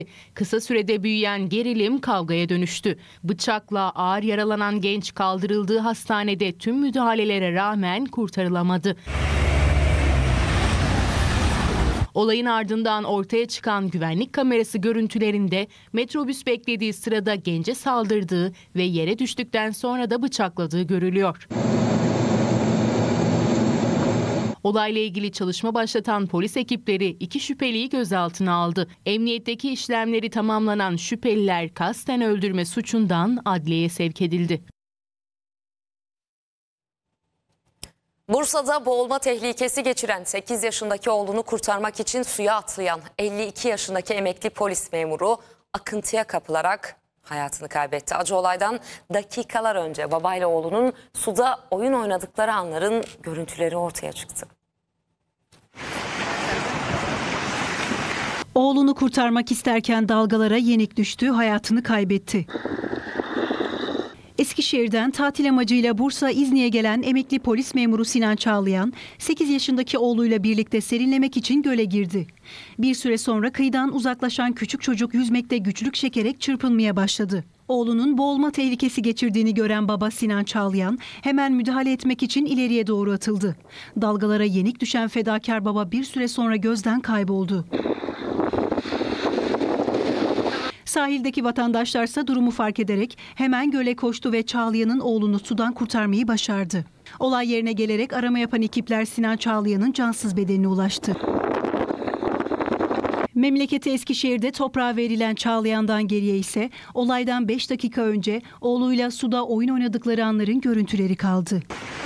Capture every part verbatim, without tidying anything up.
Kısa sürede büyüyen gerilim kavgaya dönüştü. Bıçakla ağır yaralanan genç kaldırıldığı hastanede tüm müdahalelere rağmen kurtarılamadı. Olayın ardından ortaya çıkan güvenlik kamerası görüntülerinde metrobüs beklediği sırada gence saldırdığı ve yere düştükten sonra da bıçakladığı görülüyor. Olayla ilgili çalışma başlatan polis ekipleri iki şüpheliyi gözaltına aldı. Emniyetteki işlemleri tamamlanan şüpheliler kasten öldürme suçundan adliyeye sevk edildi. Bursa'da boğulma tehlikesi geçiren sekiz yaşındaki oğlunu kurtarmak için suya atlayan elli iki yaşındaki emekli polis memuru akıntıya kapılarak hayatını kaybetti. Acı olaydan dakikalar önce babayla oğlunun suda oyun oynadıkları anların görüntüleri ortaya çıktı. Oğlunu kurtarmak isterken dalgalara yenik düştü, hayatını kaybetti. Eskişehir'den tatil amacıyla Bursa İzni'ye gelen emekli polis memuru Sinan Çağlayan, sekiz yaşındaki oğluyla birlikte serinlemek için göle girdi. Bir süre sonra kıyıdan uzaklaşan küçük çocuk yüzmekte güçlük çekerek çırpınmaya başladı. Oğlunun boğulma tehlikesi geçirdiğini gören baba Sinan Çağlayan hemen müdahale etmek için ileriye doğru atıldı. Dalgalara yenik düşen fedakar baba bir süre sonra gözden kayboldu. Sahildeki vatandaşlarsa durumu fark ederek hemen göle koştu ve Çağlayan'ın oğlunu sudan kurtarmayı başardı. Olay yerine gelerek arama yapan ekipler Sinan Çağlayan'ın cansız bedenine ulaştı. Memleketi Eskişehir'de toprağa verilen Çağlayan'dan geriye ise olaydan beş dakika önce oğluyla suda oyun oynadıkları anların görüntüleri kaldı.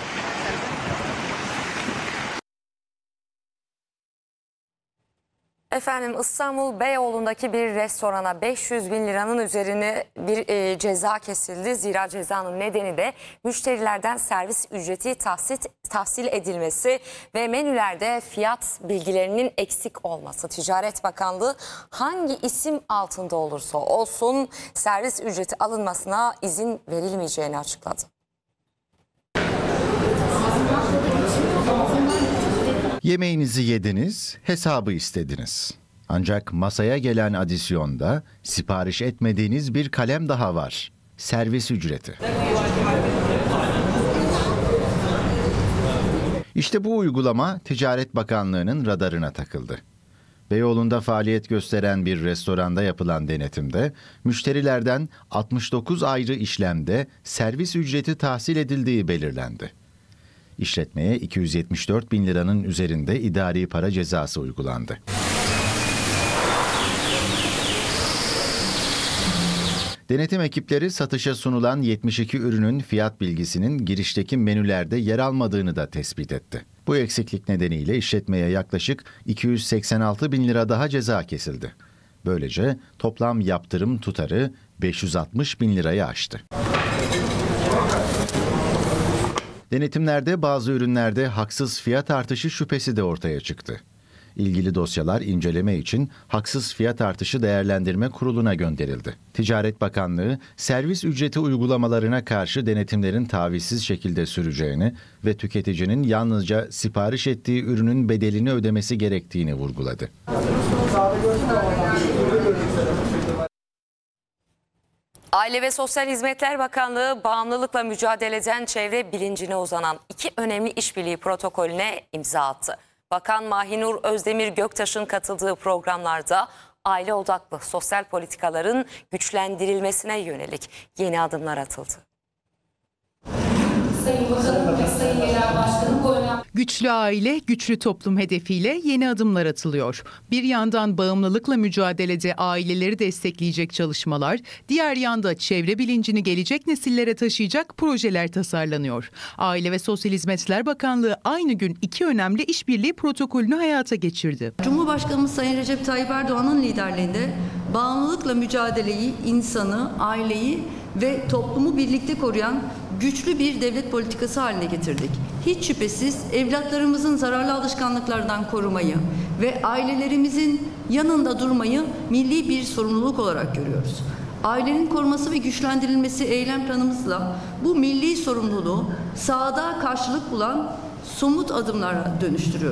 Efendim İstanbul Beyoğlu'ndaki bir restorana beş yüz bin liranın üzerine bir e, ceza kesildi. Zira cezanın nedeni de müşterilerden servis ücreti tahsil, tahsil edilmesi ve menülerde fiyat bilgilerinin eksik olması. Ticaret Bakanlığı hangi isim altında olursa olsun servis ücreti alınmasına izin verilmeyeceğini açıkladı. Yemeğinizi yediniz, hesabı istediniz. Ancak masaya gelen adisyonda sipariş etmediğiniz bir kalem daha var. Servis ücreti. İşte bu uygulama Ticaret Bakanlığı'nın radarına takıldı. Beyoğlu'nda faaliyet gösteren bir restoranda yapılan denetimde müşterilerden altmış dokuz ayrı işlemde servis ücreti tahsil edildiği belirlendi. İşletmeye iki yüz yetmiş dört bin liranın üzerinde idari para cezası uygulandı. Denetim ekipleri satışa sunulan yetmiş iki ürünün fiyat bilgisinin girişteki menülerde yer almadığını da tespit etti. Bu eksiklik nedeniyle işletmeye yaklaşık iki yüz seksen altı bin lira daha ceza kesildi. Böylece toplam yaptırım tutarı beş yüz altmış bin lirayı aştı. Denetimlerde bazı ürünlerde haksız fiyat artışı şüphesi de ortaya çıktı. İlgili dosyalar inceleme için Haksız Fiyat Artışı Değerlendirme Kurulu'na gönderildi. Ticaret Bakanlığı, servis ücreti uygulamalarına karşı denetimlerin tavizsiz şekilde süreceğini ve tüketicinin yalnızca sipariş ettiği ürünün bedelini ödemesi gerektiğini vurguladı. Aile ve Sosyal Hizmetler Bakanlığı bağımlılıkla mücadeleden çevre bilincine uzanan iki önemli işbirliği protokolüne imza attı. Bakan Mahinur Özdemir Göktaş'ın katıldığı programlarda aile odaklı sosyal politikaların güçlendirilmesine yönelik yeni adımlar atıldı. Sayın Bakanım ve Sayın Genel Başkanım bu önemli... Güçlü aile, güçlü toplum hedefiyle yeni adımlar atılıyor. Bir yandan bağımlılıkla mücadelede aileleri destekleyecek çalışmalar, diğer yanda çevre bilincini gelecek nesillere taşıyacak projeler tasarlanıyor. Aile ve Sosyal Hizmetler Bakanlığı aynı gün iki önemli işbirliği protokolünü hayata geçirdi. Cumhurbaşkanımız Sayın Recep Tayyip Erdoğan'ın liderliğinde bağımlılıkla mücadeleyi, insanı, aileyi ve toplumu birlikte koruyan güçlü bir devlet politikası haline getirdik. Hiç şüphesiz evlatlarımızın zararlı alışkanlıklardan korumayı ve ailelerimizin yanında durmayı milli bir sorumluluk olarak görüyoruz. Ailenin koruması ve güçlendirilmesi eylem planımızla bu milli sorumluluğu sahada karşılık bulan somut adımlara dönüştürüyoruz.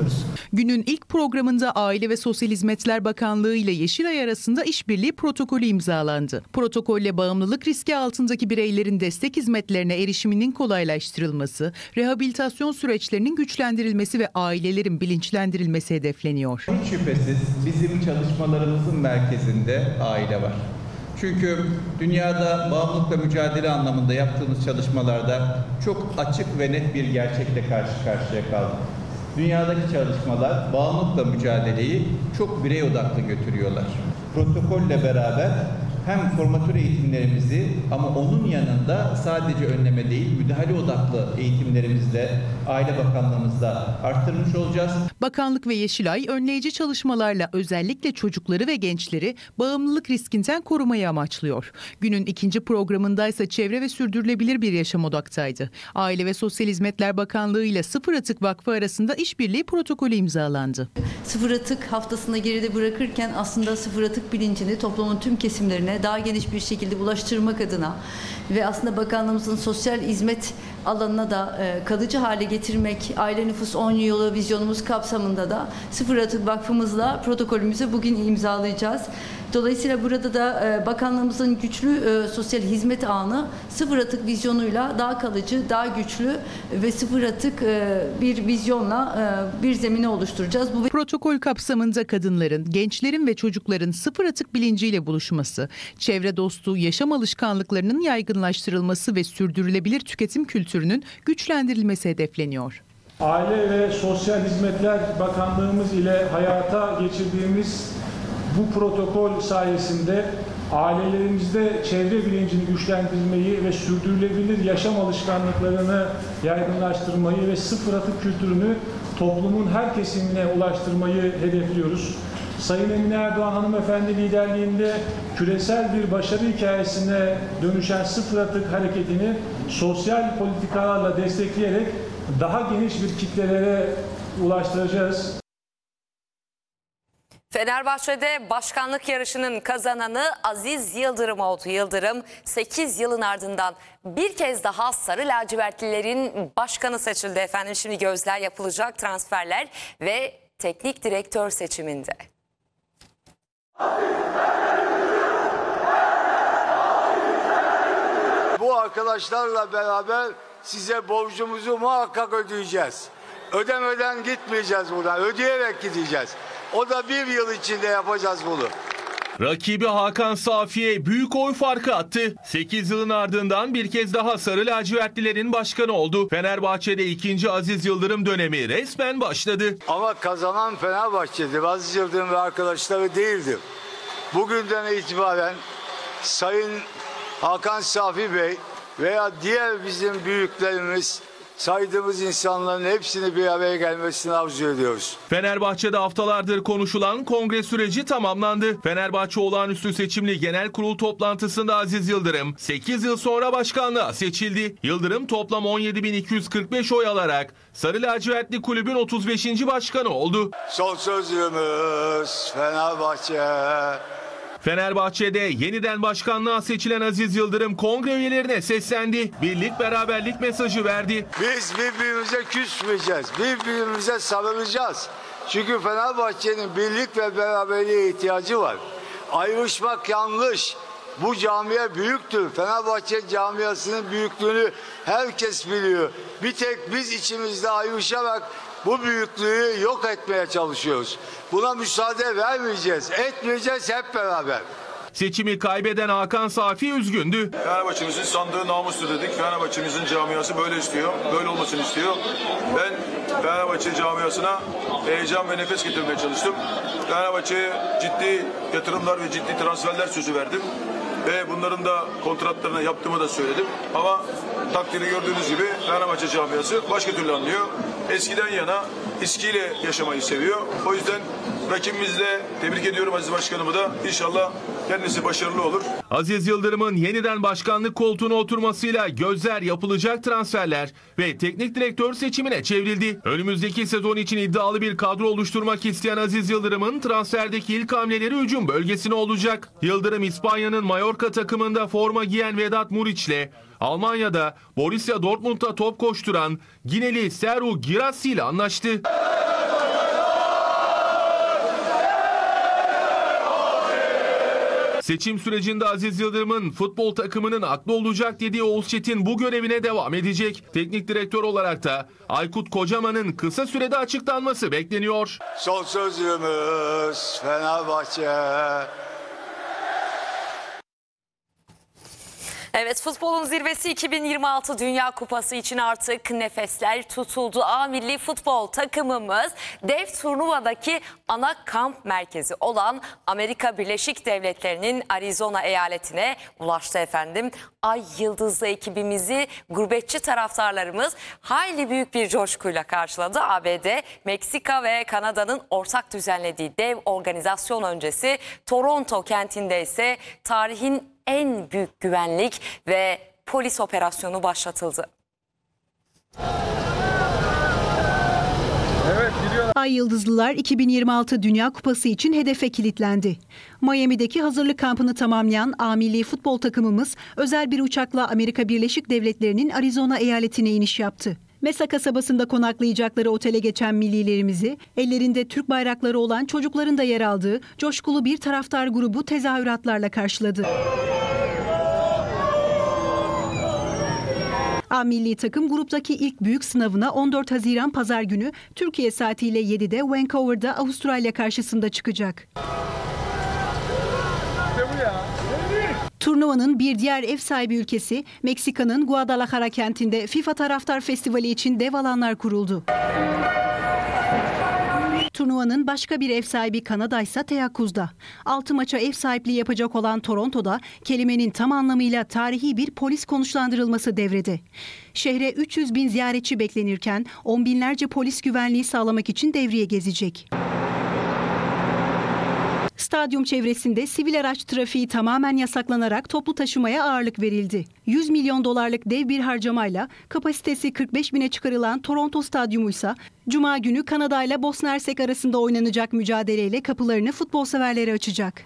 Günün ilk programında Aile ve Sosyal Hizmetler Bakanlığı ile Yeşilay arasında işbirliği protokolü imzalandı. Protokolle bağımlılık riski altındaki bireylerin destek hizmetlerine erişiminin kolaylaştırılması, rehabilitasyon süreçlerinin güçlendirilmesi ve ailelerin bilinçlendirilmesi hedefleniyor. Hiç şüphesiz bizim çalışmalarımızın merkezinde aile var. Çünkü dünyada bağımlılıkla mücadele anlamında yaptığımız çalışmalarda çok açık ve net bir gerçekle karşı karşıya kaldık. Dünyadaki çalışmalar bağımlılıkla mücadeleyi çok birey odaklı götürüyorlar. Protokolle beraber hem formatör eğitimlerimizi ama onun yanında sadece önleme değil müdahale odaklı eğitimlerimizle Aile Bakanlığımızda arttırmış olacağız. Bakanlık ve Yeşilay önleyici çalışmalarla özellikle çocukları ve gençleri bağımlılık riskinden korumayı amaçlıyor. Günün ikinci programındaysa çevre ve sürdürülebilir bir yaşam odaktaydı. Aile ve Sosyal Hizmetler Bakanlığı ile Sıfır Atık Vakfı arasında işbirliği protokolü imzalandı. Sıfır atık haftasını geride bırakırken aslında sıfır atık bilincini toplumun tüm kesimlerine daha geniş bir şekilde ulaştırmak adına ve aslında bakanlığımızın sosyal hizmet alanına da kalıcı hale getirmek, aile nüfus on yolu vizyonumuz kapsamında da Sıfır Atık Vakfımızla protokolümüzü bugün imzalayacağız. Dolayısıyla burada da bakanlığımızın güçlü sosyal hizmet ağını sıfır atık vizyonuyla daha kalıcı, daha güçlü ve sıfır atık bir vizyonla bir zemini oluşturacağız. Bu protokol kapsamında kadınların, gençlerin ve çocukların sıfır atık bilinciyle buluşması, çevre dostu yaşam alışkanlıklarının yaygınlaştırılması ve sürdürülebilir tüketim kültürünün güçlendirilmesi hedefleniyor. Aile ve Sosyal Hizmetler Bakanlığımız ile hayata geçirdiğimiz bu protokol sayesinde ailelerimizde çevre bilincini güçlendirmeyi ve sürdürülebilir yaşam alışkanlıklarını yaygınlaştırmayı ve sıfır atık kültürünü toplumun her kesimine ulaştırmayı hedefliyoruz. Sayın Emine Erdoğan hanımefendi liderliğinde küresel bir başarı hikayesine dönüşen sıfır atık hareketini sosyal politikalarla destekleyerek daha geniş bir kitlelere ulaştıracağız. Fenerbahçe'de başkanlık yarışının kazananı Aziz Yıldırım oldu. Yıldırım sekiz yılın ardından bir kez daha Sarı Lacivertlilerin başkanı seçildi efendim. Şimdi gözler yapılacak transferler ve teknik direktör seçiminde. Bu arkadaşlarla beraber size borcumuzu muhakkak ödeyeceğiz. Ödemeden gitmeyeceğiz buradan, ödeyerek gideceğiz. O da bir yıl içinde yapacağız bunu. Rakibi Hakan Safi'ye büyük oy farkı attı. sekiz yılın ardından bir kez daha Sarı Lacivertlilerin başkanı oldu. Fenerbahçe'de ikinci Aziz Yıldırım dönemi resmen başladı. Ama kazanan Fenerbahçe'dir. Aziz Yıldırım ve arkadaşları değildir. Bugünden itibaren Sayın Hakan Safi Bey veya diğer bizim büyüklerimiz, saydığımız insanların hepsini bir araya gelmesini arzu ediyoruz. Fenerbahçe'de haftalardır konuşulan kongre süreci tamamlandı. Fenerbahçe Olağanüstü Seçimli Genel Kurul toplantısında Aziz Yıldırım sekiz yıl sonra başkanlığa seçildi. Yıldırım toplam on yedi bin iki yüz kırk beş oy alarak Sarı Lacivertli kulübün otuz beşinci başkanı oldu. Son sözümüz Fenerbahçe. Fenerbahçe'de yeniden başkanlığa seçilen Aziz Yıldırım kongre üyelerine seslendi. Birlik beraberlik mesajı verdi. Biz birbirimize küsmeyeceğiz. Birbirimize sarılacağız. Çünkü Fenerbahçe'nin birlik ve beraberliğe ihtiyacı var. Ayrışmak yanlış. Bu camiye büyüktür. Fenerbahçe camiasının büyüklüğünü herkes biliyor. Bir tek biz içimizde ayrışarak bu büyüklüğü yok etmeye çalışıyoruz. Buna müsaade vermeyeceğiz, etmeyeceğiz hep beraber. Seçimi kaybeden Hakan Safi üzgündü. Fenerbahçe'mizin sandığı namuslu dedik. Fenerbahçe'mizin camiası böyle istiyor. Böyle olmasını istiyor. Ben Fenerbahçe camiasına heyecan ve nefes getirmeye çalıştım. Fenerbahçe'ye ciddi yatırımlar ve ciddi transferler sözü verdim. Ve bunların da kontratlarını yaptığımı da söyledim. Ama takdiri gördüğünüz gibi Fenerbahçe camiası başka türlü anlıyor. Eskiden yana eskiyle yaşamayı seviyor. O yüzden rakibimizle tebrik ediyorum Aziz Başkanımı da. İnşallah kendisi başarılı olur. Aziz Yıldırım'ın yeniden başkanlık koltuğuna oturmasıyla gözler yapılacak transferler ve teknik direktör seçimine çevrildi. Önümüzdeki sezon için iddialı bir kadro oluşturmak isteyen Aziz Yıldırım'ın transferdeki ilk hamleleri hücum bölgesine olacak. Yıldırım İspanya'nın Mallorca takımında forma giyen Vedat Muriç'le Almanya'da Borussia Dortmund'da top koşturan Gineli Serhou Guirassy ile anlaştı. Seçim sürecinde Aziz Yıldırım'ın futbol takımının aklı olacak dediği Oğuz Çetin bu görevine devam edecek. Teknik direktör olarak da Aykut Kocaman'ın kısa sürede açıklanması bekleniyor. Son sözümüz Fenerbahçe. Evet, futbolun zirvesi iki bin yirmi altı Dünya Kupası için artık nefesler tutuldu. A milli futbol takımımız dev turnuvadaki ana kamp merkezi olan Amerika Birleşik Devletleri'nin Arizona eyaletine ulaştı efendim. Ay yıldızlı ekibimizi gurbetçi taraftarlarımız hayli büyük bir coşkuyla karşıladı. A B D, Meksika ve Kanada'nın ortak düzenlediği dev organizasyon öncesi Toronto kentinde ise tarihin en büyük güvenlik ve polis operasyonu başlatıldı. Ay Yıldızlılar iki bin yirmi altı Dünya Kupası için hedefe kilitlendi. Miami'deki hazırlık kampını tamamlayan A milli futbol takımımız özel bir uçakla Amerika Birleşik Devletleri'nin Arizona eyaletine iniş yaptı. Mesa kasabasında konaklayacakları otele geçen millilerimizi, ellerinde Türk bayrakları olan çocukların da yer aldığı coşkulu bir taraftar grubu tezahüratlarla karşıladı. A milli takım gruptaki ilk büyük sınavına on dört Haziran Pazar günü Türkiye saatiyle yedide Vancouver'da Avustralya karşısında çıkacak. Turnuvanın bir diğer ev sahibi ülkesi Meksika'nın Guadalajara kentinde FIFA Taraftar Festivali için dev alanlar kuruldu. Turnuvanın başka bir ev sahibi Kanada ise teyakkuzda. altı maça ev sahipliği yapacak olan Toronto'da kelimenin tam anlamıyla tarihi bir polis konuşlandırılması devrede. Şehre üç yüz bin ziyaretçi beklenirken on binlerce polis güvenliği sağlamak için devriye gezecek. Stadyum çevresinde sivil araç trafiği tamamen yasaklanarak toplu taşımaya ağırlık verildi. yüz milyon dolarlık dev bir harcamayla kapasitesi kırk beş bine çıkarılan Toronto Stadyumu ise Cuma günü Kanada ile Bosna Hersek arasında oynanacak mücadeleyle kapılarını futbol severlere açacak.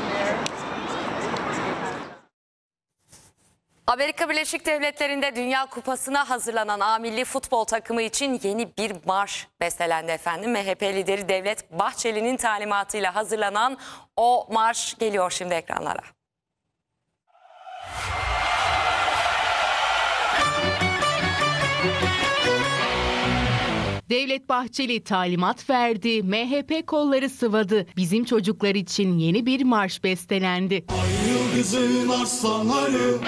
Amerika Birleşik Devletleri'nde Dünya Kupası'na hazırlanan A milli futbol takımı için yeni bir marş bestelendi efendim. M H P lideri Devlet Bahçeli'nin talimatıyla hazırlanan o marş geliyor şimdi ekranlara. Devlet Bahçeli talimat verdi, M H P kolları sıvadı. Bizim çocuklar için yeni bir marş bestelendi. Ay yıldızın aslanları,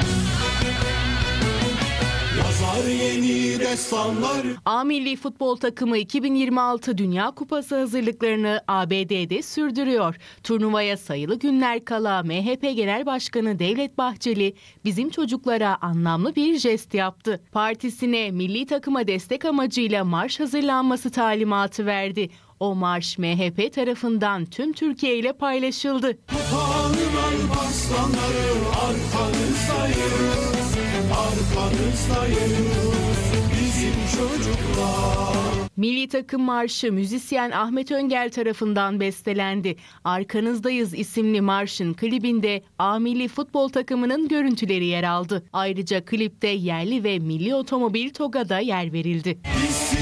yazar yeni destanları. A milli futbol takımı iki bin yirmi altı Dünya Kupası hazırlıklarını A B D'de sürdürüyor. Turnuvaya sayılı günler kala M H P Genel Başkanı Devlet Bahçeli bizim çocuklara anlamlı bir jest yaptı. Partisine milli takıma destek amacıyla marş hazırlanması talimatı verdi. O marş M H P tarafından tüm Türkiye ile paylaşıldı. Tanrılar aslanları arkanızdayız, arkanızdayız bizim çocuklar. Milli takım marşı müzisyen Ahmet Öngel tarafından bestelendi. Arkanızdayız isimli marşın klibinde A milli futbol takımının görüntüleri yer aldı. Ayrıca klipte yerli ve milli otomobil TOGG'a da yer verildi.